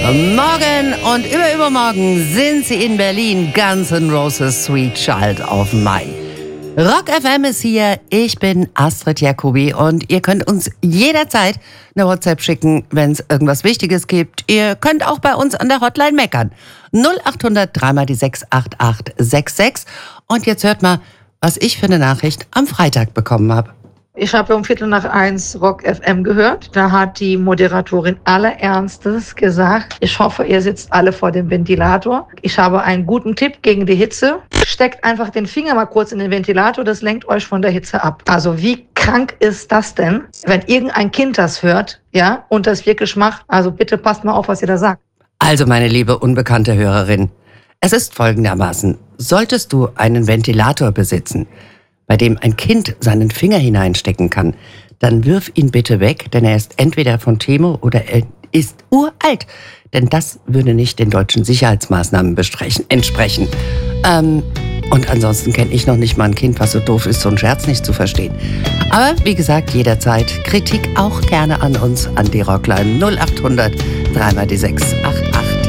Morgen und übermorgen sind sie in Berlin. Guns N' Roses Sweet Child of Mine. Rock FM ist hier. Ich bin Astrid Jacobi und ihr könnt uns jederzeit eine WhatsApp schicken, wenn es irgendwas Wichtiges gibt. Ihr könnt auch bei uns an der Hotline meckern. 0800 3 die 68866. Und jetzt hört mal, was ich für eine Nachricht am Freitag bekommen habe. Ich habe um 1:45 Rock FM gehört. Da hat die Moderatorin allerernstes gesagt, ich hoffe, ihr sitzt alle vor dem Ventilator. Ich habe einen guten Tipp gegen die Hitze. Steckt einfach den Finger mal kurz in den Ventilator, das lenkt euch von der Hitze ab. Also wie krank ist das denn, wenn irgendein Kind das hört, ja, und das wirklich macht? Also bitte passt mal auf, was ihr da sagt. Also meine liebe unbekannte Hörerin, es ist folgendermaßen. Solltest du einen Ventilator besitzen, bei dem ein Kind seinen Finger hineinstecken kann, dann wirf ihn bitte weg, denn er ist entweder von Temo oder er ist uralt. Denn das würde nicht den deutschen Sicherheitsmaßnahmen entsprechen. Und ansonsten kenne ich noch nicht mal ein Kind, was so doof ist, so einen Scherz nicht zu verstehen. Aber wie gesagt, jederzeit Kritik auch gerne an uns, an die Rockline 0800 3 die 688.